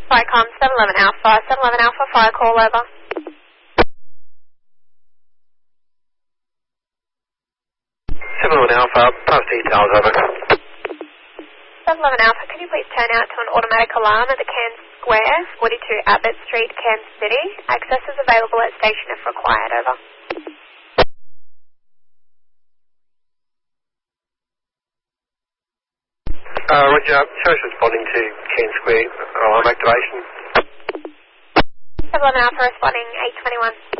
Vicom 711 Alpha, 711 Alpha, fire call over. 711 Alpha, pass details over. 711 Alpha, can you please turn out to an automatic alarm at the Cairns Square, 42 Abbott Street, Cairns City? Access is available at station if required, over. Roger, show's responding to Cairns Square alarm activation. 711 Alpha responding 821.